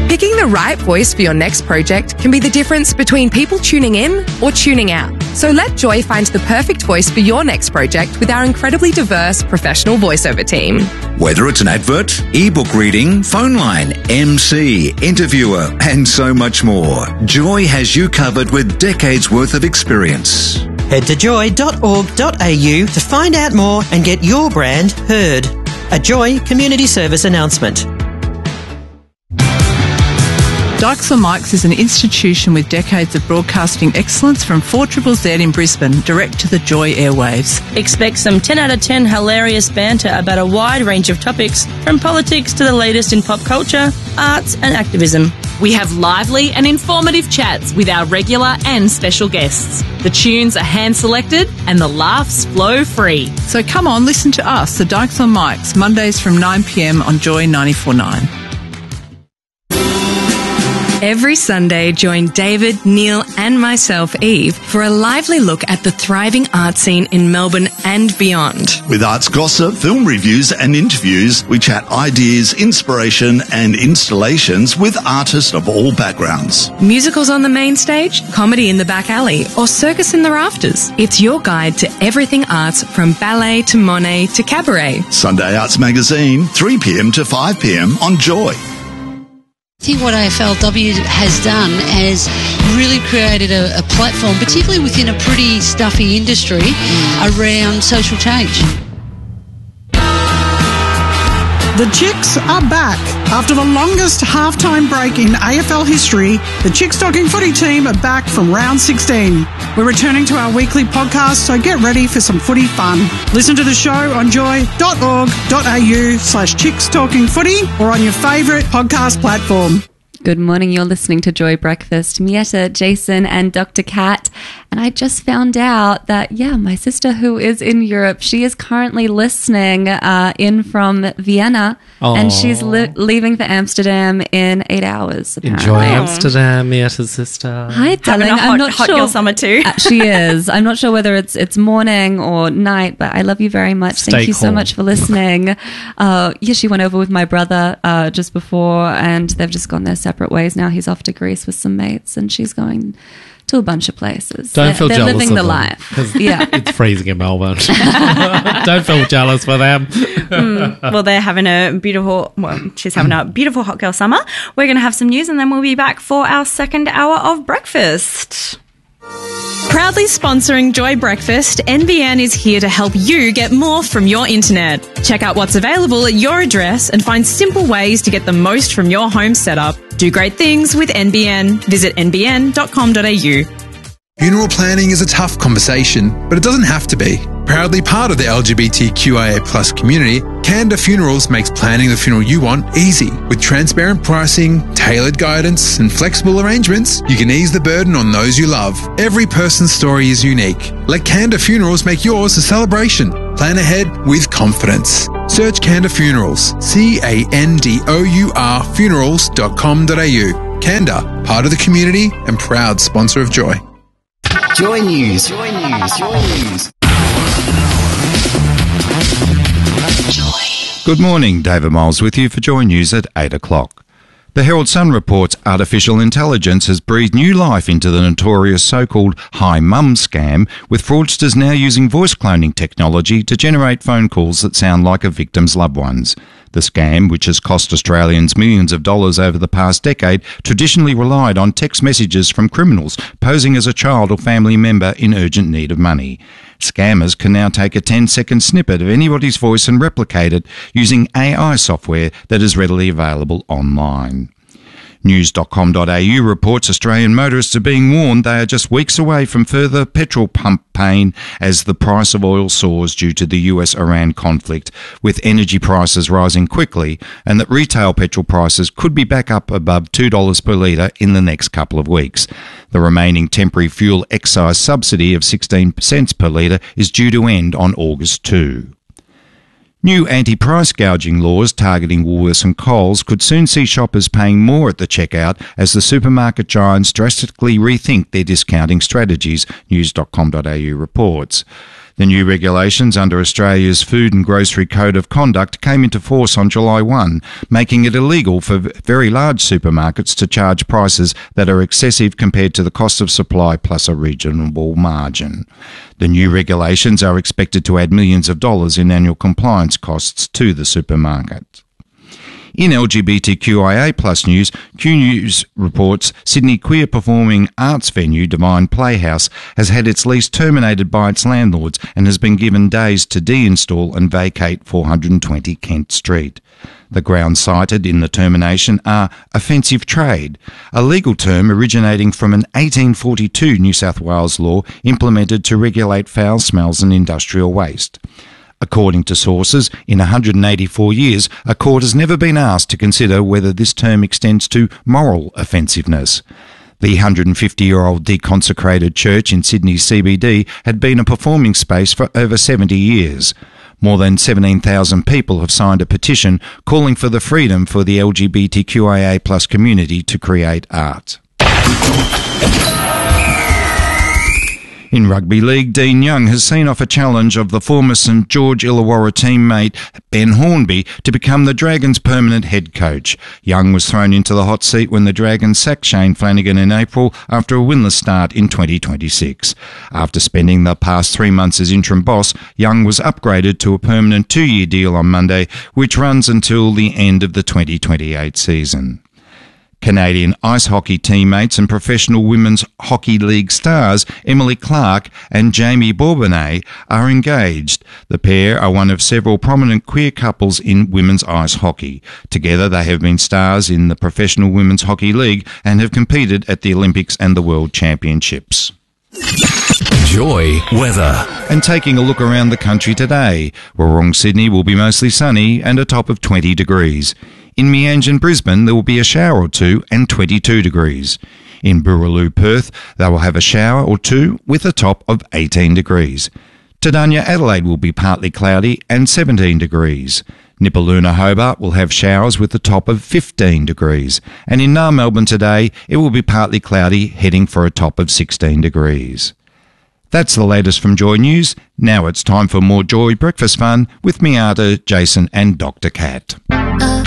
Picking the right voice for your next project can be the difference between people tuning in or tuning out. So let Joy find the perfect voice for your next project with our incredibly diverse professional voiceover team. Whether it's an advert, ebook reading, phone line, MC, interviewer, and so much more, Joy has you covered with decades worth of experience. Head to joy.org.au to find out more and get your brand heard. A Joy Community Service announcement. Dykes on Mics is an institution with decades of broadcasting excellence from 4ZZZ in Brisbane, direct to the Joy airwaves. Expect some 10 out of 10 hilarious banter about a wide range of topics, from politics to the latest in pop culture, arts and activism. We have lively and informative chats with our regular and special guests. The tunes are hand-selected and the laughs flow free. So come on, listen to us, the Dykes on Mics, Mondays from 9pm on Joy 94.9. Every Sunday, join David, Neil and myself, Eve, for a lively look at the thriving art scene in Melbourne and beyond. With arts gossip, film reviews and interviews, we chat ideas, inspiration and installations with artists of all backgrounds. Musicals on the main stage, comedy in the back alley, or circus in the rafters. It's your guide to everything arts, from ballet to Monet to cabaret. Sunday Arts Magazine, 3pm to 5pm on Joy. I think what AFLW has done is really created a platform, particularly within a pretty stuffy industry, around social change. The Chicks are back. After the longest halftime break in AFL history, the Chicks Talking Footy team are back from round 16. We're returning to our weekly podcast, so get ready for some footy fun. Listen to the show on joy.org.au/Chicks Talking Footy or on your favourite podcast platform. Good morning, you're listening to Joy Breakfast. Mietta, Jason and Dr. Kat. And I just found out that, my sister who is in Europe, she is currently listening in from Vienna. Aww. And she's leaving for Amsterdam in 8 hours, apparently. Enjoy Amsterdam, Mietta's sister. Hi, darling. I'm not sure. Hot girl summer too. She is. I'm not sure whether it's morning or night, but I love you very much. Thank you so much for listening. She went over with my brother just before, and they've just gone their separate ways now. He's off to Greece with some mates, and she's going to a bunch of places. Don't feel jealous living of the them, life. It's freezing in Melbourne. Don't feel jealous for them. Well, they're having she's having a beautiful hot girl summer. We're going to have some news and then we'll be back for our second hour of breakfast. Proudly sponsoring Joy Breakfast, NBN is here to help you get more from your internet. Check out what's available at your address and find simple ways to get the most from your home setup. Do great things with NBN. Visit nbn.com.au. Funeral planning is a tough conversation, but it doesn't have to be. Proudly part of the LGBTQIA+ community, Canada Funerals makes planning the funeral you want easy. With transparent pricing, tailored guidance, and flexible arrangements, you can ease the burden on those you love. Every person's story is unique. Let Canada Funerals make yours a celebration. Plan ahead with confidence. Search Canada Funerals, CANDOUR funerals.com.au. Canada, part of the community and proud sponsor of Joy. Joy News. Good morning, David Miles with you for Joy News at 8 o'clock. The Herald Sun reports artificial intelligence has breathed new life into the notorious so-called Hi Mum scam, with fraudsters now using voice cloning technology to generate phone calls that sound like a victim's loved ones. The scam, which has cost Australians millions of dollars over the past decade, traditionally relied on text messages from criminals posing as a child or family member in urgent need of money. Scammers can now take a 10-second snippet of anybody's voice and replicate it using AI software that is readily available online. News.com.au reports Australian motorists are being warned they are just weeks away from further petrol pump pain as the price of oil soars due to the US-Iran conflict, with energy prices rising quickly, and that retail petrol prices could be back up above $2 per litre in the next couple of weeks. The remaining temporary fuel excise subsidy of 16 cents per litre is due to end on August 2. New anti-price gouging laws targeting Woolworths and Coles could soon see shoppers paying more at the checkout as the supermarket giants drastically rethink their discounting strategies, news.com.au reports. The new regulations under Australia's Food and Grocery Code of Conduct came into force on July 1, making it illegal for very large supermarkets to charge prices that are excessive compared to the cost of supply plus a reasonable margin. The new regulations are expected to add millions of dollars in annual compliance costs to the supermarket. In LGBTQIA+ news, Q News reports Sydney queer performing arts venue Divine Playhouse has had its lease terminated by its landlords and has been given days to deinstall and vacate 420 Kent Street. The grounds cited in the termination are offensive trade, a legal term originating from an 1842 New South Wales law implemented to regulate foul smells and industrial waste. According to sources, in 184 years, a court has never been asked to consider whether this term extends to moral offensiveness. The 150-year-old deconsecrated church in Sydney's CBD had been a performing space for over 70 years. More than 17,000 people have signed a petition calling for the freedom for the LGBTQIA+ community to create art. In rugby league, Dean Young has seen off a challenge of the former St George Illawarra teammate Ben Hornby to become the Dragons' permanent head coach. Young was thrown into the hot seat when the Dragons sacked Shane Flanagan in April after a winless start in 2026. After spending the past 3 months as interim boss, Young was upgraded to a permanent 2-year deal on Monday, which runs until the end of the 2028 season. Canadian ice hockey teammates and professional women's hockey league stars Emily Clark and Jamie Bourbonnais are engaged. The pair are one of several prominent queer couples in women's ice hockey. Together they have been stars in the Professional Women's Hockey League and have competed at the Olympics and the World Championships. Joy weather. And taking a look around the country today, Woorong, Sydney will be mostly sunny and a top of 20 degrees. In Meanjin, Brisbane, there will be a shower or two and 22 degrees. In Boorloo, Perth, they will have a shower or two with a top of 18 degrees. Tadanya, Adelaide will be partly cloudy and 17 degrees. Nipaluna, Hobart will have showers with a top of 15 degrees. And in Naar, Melbourne today, it will be partly cloudy, heading for a top of 16 degrees. That's the latest from Joy News. Now it's time for more Joy Breakfast Fun with Miata, Jason and Dr. Cat.